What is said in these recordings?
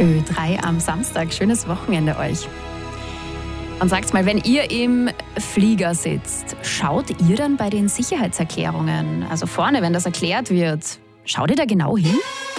Ö3 am Samstag. Schönes Wochenende euch. Und sagt mal, wenn ihr im Flieger sitzt, schaut ihr dann bei den Sicherheitserklärungen, also vorne, wenn das erklärt wird, schaut ihr da genau hin?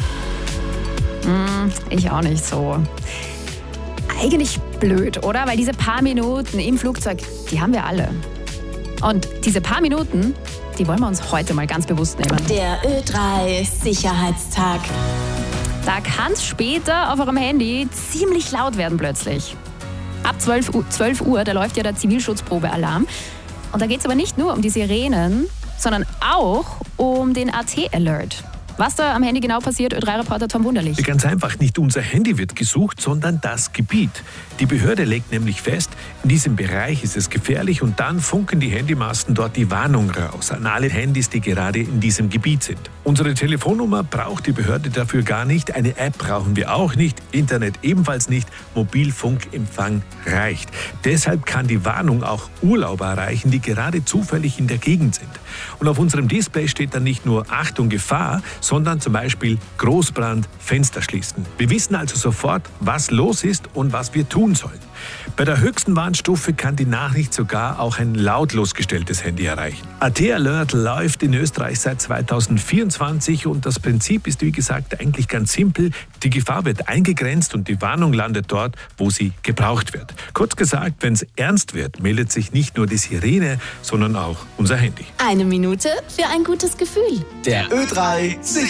Ich auch nicht so. Eigentlich blöd, oder? Weil diese paar Minuten im Flugzeug, die haben wir alle. Und diese paar Minuten, die wollen wir uns heute mal ganz bewusst nehmen. Der Ö3 Sicherheitstag. Da kann es später auf eurem Handy ziemlich laut werden plötzlich. Ab 12 Uhr, da läuft ja der Zivilschutzprobealarm. Und da geht es aber nicht nur um die Sirenen, sondern auch um den AT-Alert. Was da am Handy genau passiert, Ö3-Reporter Tom Wunderlich. Ganz einfach, nicht unser Handy wird gesucht, sondern das Gebiet. Die Behörde legt nämlich fest, in diesem Bereich ist es gefährlich und dann funken die Handymasten dort die Warnung raus an alle Handys, die gerade in diesem Gebiet sind. Unsere Telefonnummer braucht die Behörde dafür gar nicht, eine App brauchen wir auch nicht, Internet ebenfalls nicht, Mobilfunkempfang reicht. Deshalb kann die Warnung auch Urlauber erreichen, die gerade zufällig in der Gegend sind. Und auf unserem Display steht dann nicht nur Achtung Gefahr, sondern zum Beispiel Großbrand, Fenster schließen. Wir wissen also sofort, was los ist und was wir tun sollen. Bei der höchsten Warnstufe kann die Nachricht sogar auch ein lautlos gestelltes Handy erreichen. AT-Alert läuft in Österreich seit 2024 und das Prinzip ist, wie gesagt, eigentlich ganz simpel. Die Gefahr wird eingegrenzt und die Warnung landet dort, wo sie gebraucht wird. Kurz gesagt, wenn es ernst wird, meldet sich nicht nur die Sirene, sondern auch unser Handy. 1 Minute für ein gutes Gefühl. Der Ö3 Sicherheitstag.